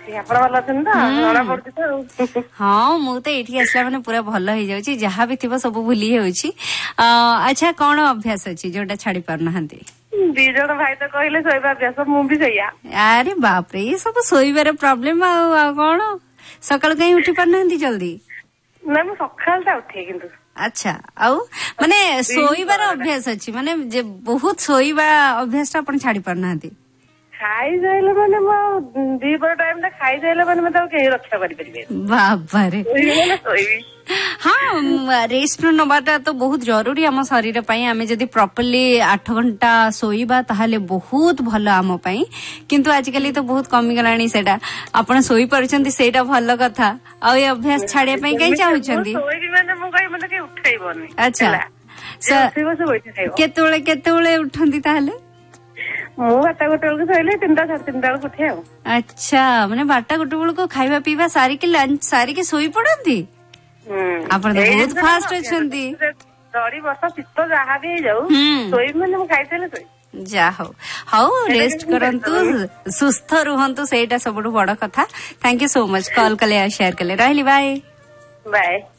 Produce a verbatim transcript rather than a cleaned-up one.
ଅଛି ଆପଣ ଭଲ ଅଛନ୍ତି ତ ଜଣା ପଡୁଛି ତ ହଁ ମୁଁ ତ ଏଇଠି ଆସିଲା ମାନେ ପୁରା ଭଲ ହେଇଯାଉଛି ଯାହା ବି ଥିବ ସବୁ ଭୁଲି ଯାଉଛି ଆଚ୍ଛା କଣ ଅଭ୍ୟାସ ଅଛି ଯୋଉଟା ଛାଡି ପାରୁନାହାନ୍ତି ଦି ଜଣ ଭାଇ ତ କହିଲେ ଶୋଇବା ଅଭ୍ୟାସ ମୁଁ ବି ସେଇଆ ଆରେ ବାପରେ ଇଏ ସବୁ ଶୋଇବାର ପ୍ରୋବ୍ଲେମ ଆଉ ଆଉ କଣ ସକାଳୁ କାହିଁ ଉଠି ପାରୁନାହାନ୍ତି ଜଲ୍ଦି ନା ମୁଁ ସକାଳ ଟା ଉଠେ କିନ୍ତୁ ଆଚ୍ଛା ଆଉ ମାନେ ଶୋଇବାର ଅଭ୍ୟାସ ଅଛି ମାନେ ବହୁତ ଶୋଇବା ଅଭ୍ୟାସ ଟା ଆପଣ ଛାଡି ପାରୁନାହାନ୍ତି ଖାଇସାଇଲେ ମାନେ ମୁଁ ଆଉ ଦିପହର ଟାଇମ ଟା ଖାଇସାଇଲେ ମାନେ ମତେ ଆଉ କେହି ରକ୍ଷା କରିପାରିବେନି ବାବାରେ ଶୋଇବି ହଁ ରେଷ୍ଟ ନବାଟା ତ ବହୁତ ଜରୁରୀ ଆମ ଶରୀର ପାଇଁ ଆମେ ଯଦି ପ୍ରପରଲି ଆଠ ଘଣ୍ଟା ଶୋଇବା ତାହେଲେ ବହୁତ ଭଲ ଆମ ପାଇଁ କିନ୍ତୁ ଆଜିକାଲି ତ ବହୁତ କମିଗଲାଣି ସେଇଟା ଆପଣ ଶୋଇପାରୁଛନ୍ତି ସେଇଟା ଭଲ କଥା ଆଉ ଏ ଅଭ୍ୟାସ ଛାଡିବା ପାଇଁ କାହିଁ ଚାହୁଁଛନ୍ତି ଆଚ୍ଛା କେତେବେଳେ କେତେବେଳେ ଉଠନ୍ତି ତାହେଲେ ମୁଁ ବାରଟା ଗୋଟେ ବେଳକୁ ଶୋଇଲେ ତିନିଟା ସାଢେ ତିନିଟା ବେଳକୁ ଉଠେ ଆଉ ଆଚ୍ଛା ମାନେ ବାରଟା ଗୋଟେ ବେଳକୁ ଖାଇବା ପିଇବା ସାରିକି ଲଞ୍ଚ ସାରିକି ଶୋଇ ପଡନ୍ତି ଆପଣ ତ ବହୁତ ଫାଷ୍ଟ ଅଛନ୍ତି ଦରି ବର୍ଷା ଶୀତ ଯାହା ବି ହେଇଯାଉ ଶୋଇବି ମାନେ ମୁଁ ଖାଇସାରିଲେ ଶୋଇବି ଯା ହଉ ହଉ ରେଷ୍ଟ କରନ୍ତୁ ସୁସ୍ଥ ରୁହନ୍ତୁ ସେଇଟା ସବୁଠୁ ବଡ କଥା thank you so much call କଲେ ଆଉ ସେୟାର କଲେ ରହିଲି ବାଏ ବାଏ